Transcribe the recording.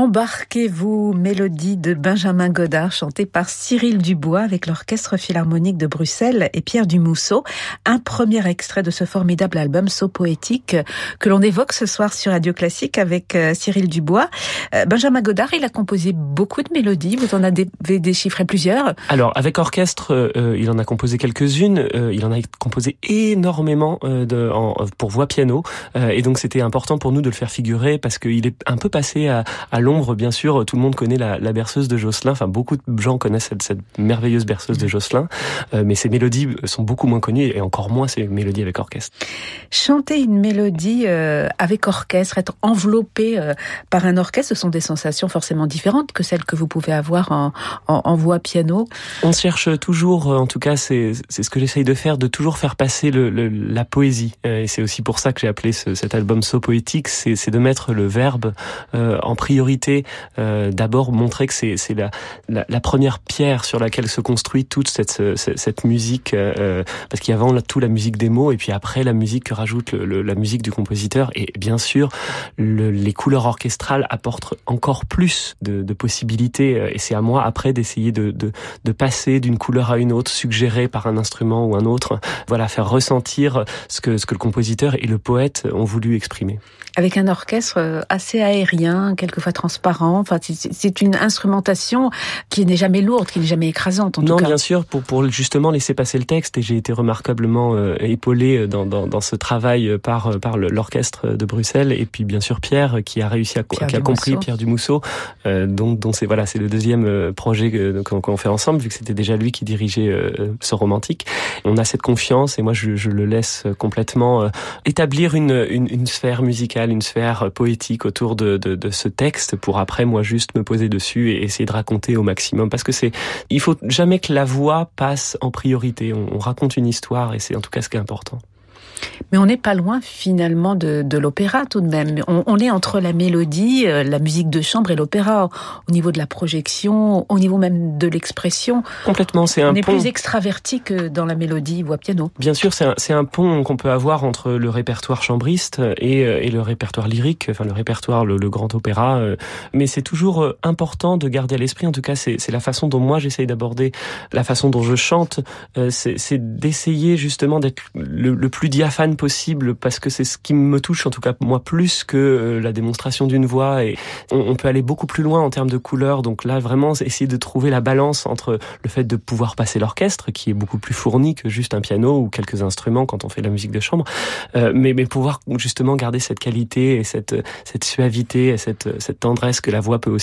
Embarquez-vous, mélodie de Benjamin Godard, chantée par Cyril Dubois avec l'Orchestre Philharmonique de Bruxelles et Pierre Dumousseau. Un premier extrait de ce formidable album So Poétique que l'on évoque ce soir sur Radio Classique avec Cyril Dubois. Benjamin Godard, il a composé beaucoup de mélodies, vous en avez déchiffré plusieurs. Alors, avec orchestre, il en a composé quelques-unes, il en a composé énormément pour voix-piano, et donc c'était important pour nous de le faire figurer parce qu'il est un peu passé à l'ombre, bien sûr. Tout le monde connaît la berceuse de Josselin, enfin beaucoup de gens connaissent cette merveilleuse berceuse de Josselin, mais ses mélodies sont beaucoup moins connues et encore moins ses mélodies avec orchestre. Chanter une mélodie avec orchestre, être enveloppé par un orchestre, ce sont des sensations forcément différentes que celles que vous pouvez avoir en voix-piano. On cherche toujours, en tout cas c'est ce que j'essaye de faire, de toujours faire passer la poésie, et c'est aussi pour ça que j'ai appelé cet album So Poétique, c'est de mettre le verbe en priorité, d'abord montrer que c'est la première pierre sur laquelle se construit toute cette musique, parce qu'il y a avant tout la musique des mots et puis après la musique que rajoute la musique du compositeur, et bien sûr les couleurs orchestrales apportent encore plus de possibilités, et c'est à moi après d'essayer de passer d'une couleur à une autre, suggérée par un instrument ou un autre, voilà, faire ressentir ce que le compositeur et le poète ont voulu exprimer. Avec un orchestre assez aérien, quelquefois transparent. Enfin, c'est une instrumentation qui n'est jamais lourde, qui n'est jamais écrasante, en tout cas. Non, bien sûr, pour justement laisser passer le texte, et j'ai été remarquablement épaulé dans ce travail par l'orchestre de Bruxelles, et puis bien sûr Pierre, qui a réussi qui a compris, Pierre Dumousseau, dont c'est le deuxième projet qu'on fait ensemble, vu que c'était déjà lui qui dirigeait ce romantique. On a cette confiance, et moi je le laisse complètement établir une sphère musicale, une sphère poétique autour de ce texte, pour après moi juste me poser dessus et essayer de raconter au maximum, parce que il faut jamais que la voix passe en priorité. On raconte une histoire, et c'est en tout cas ce qui est important. Mais on n'est pas loin finalement de l'opéra tout de même. On est entre la mélodie, la musique de chambre et l'opéra, au niveau de la projection, au niveau même de l'expression. Complètement, on est plus extraverti que dans la mélodie voix-piano. Bien sûr, c'est un pont qu'on peut avoir entre le répertoire chambriste et le répertoire lyrique, enfin le répertoire, le grand opéra. Mais c'est toujours important de garder à l'esprit, en tout cas c'est la façon dont moi j'essaye d'aborder la façon dont je chante, c'est d'essayer justement d'être le plus diaphane possible, parce que c'est ce qui me touche, en tout cas moi, plus que la démonstration d'une voix, et on peut aller beaucoup plus loin en termes de couleurs. Donc là vraiment essayer de trouver la balance entre le fait de pouvoir passer l'orchestre, qui est beaucoup plus fourni que juste un piano ou quelques instruments quand on fait de la musique de chambre, mais pouvoir justement garder cette qualité et cette suavité et cette tendresse que la voix peut aussi